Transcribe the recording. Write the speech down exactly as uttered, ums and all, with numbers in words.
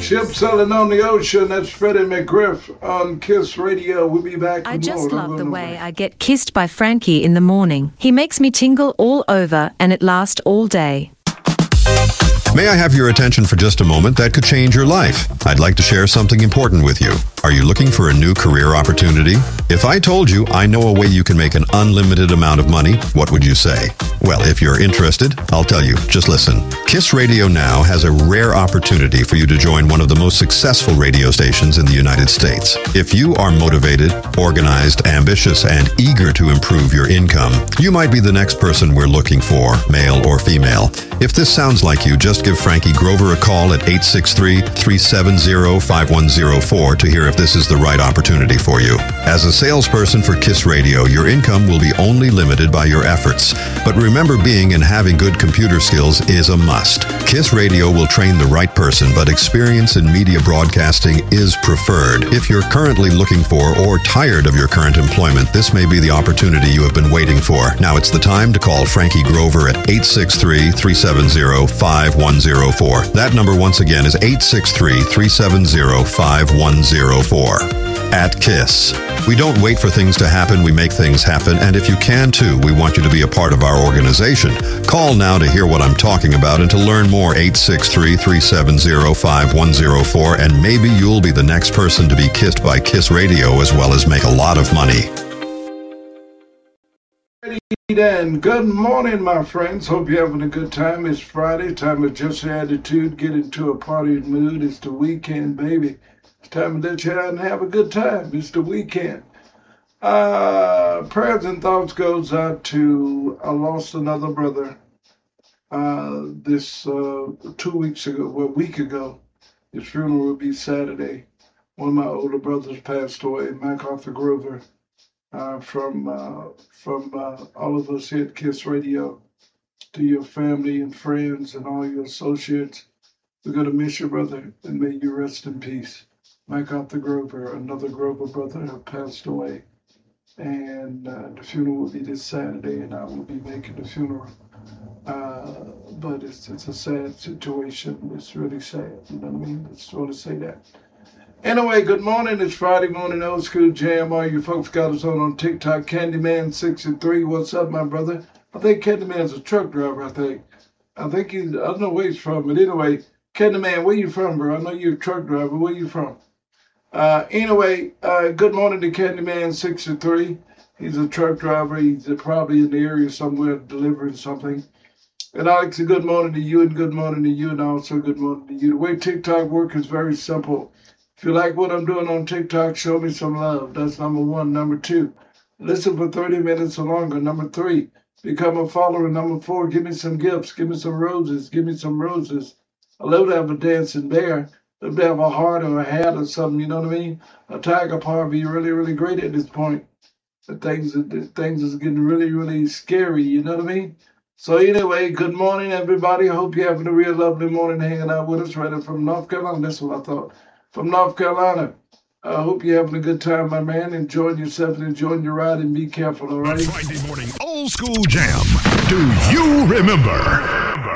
Ship sailing on the ocean, that's Freddie McGriff on KISS Radio. We'll be back. I just love the way I get kissed by Frankie in the morning. He makes me tingle all over and it lasts all day. May I have your attention for just a moment? That could change your life. I'd like to share something important with you. Are you looking for a new career opportunity? If I told you I know a way you can make an unlimited amount of money, what would you say? Well, if you're interested, I'll tell you. Just listen. KISS Radio Now has a rare opportunity for you to join one of the most successful radio stations in the United States. If you are motivated, organized, ambitious, and eager to improve your income, you might be the next person we're looking for, male or female. If this sounds like you, just give Frankie Grover a call at eight six three, three seven zero, five one zero four to hear if this is the right opportunity for you. As a salesperson for KISS Radio, your income will be only limited by your efforts. But remember, being and having good computer skills is a must. KISS Radio will train the right person, but experience in media broadcasting is preferred. If you're currently looking for or tired of your current employment, this may be the opportunity you have been waiting for. Now it's the time to call Frankie Grover at eight six three, three seven zero, five one zero four. That number once again is eight six three, three seven zero, five one zero four. At KISS, we don't wait for things to happen, we make things happen, and if you can too, we want you to be a part of our organization. Call now to hear what I'm talking about and to learn more, eight six three, three seven zero, five one zero four, and maybe you'll be the next person to be kissed by KISS Radio as well as make a lot of money. And good morning, my friends. Hope you're having a good time. It's Friday, time of Just Your Attitude. Get into a party mood. It's the weekend, baby. It's time to let you out and have a good time. It's the weekend. Uh, prayers and thoughts goes out to, I lost another brother uh, this uh, two weeks ago, well, a week ago. His funeral will be Saturday. One of my older brothers passed away, MacArthur Grover. Uh, from uh, from uh, all of us here at KISS Radio, to your family and friends and all your associates, we're going to miss you, brother, and may you rest in peace. MacArthur Grover, another Grover brother, have passed away, and uh, the funeral will be this Saturday, and I will be making the funeral. Uh, but it's it's a sad situation. It's really sad. You know what I mean? I just want to say that. Anyway, good morning. It's Friday morning, Old School Jam. All you folks got us on on TikTok. Candyman sixty-three. What's up, my brother? I think Candyman's a truck driver, I think. I think he's, I don't know where he's from, but anyway, Candyman, where you from, bro? I know you're a truck driver. Where you from? Uh, anyway, uh, good morning to Candyman sixty-three. He's a truck driver. He's probably in the area somewhere delivering something. And Alex, a good morning to you, and good morning to you, and also good morning to you. The way TikTok works is very simple. If you like what I'm doing on TikTok, show me some love. That's number one. Number two, listen for thirty minutes or longer. Number three, become a follower. Number four, give me some gifts. Give me some roses. Give me some roses. I love to have a dancing bear. I love to have a heart or a hat or something, you know what I mean? A tiger paw would be really, really great at this point. The things, the things is getting really, really scary, you know what I mean? So anyway, good morning, everybody. I hope you're having a real lovely morning hanging out with us right from North Carolina. That's what I thought. From North Carolina. I hope you're having a good time, my man. Enjoying yourself and enjoying your ride, and be careful, all right? Friday morning, Old School Jam. Do you remember?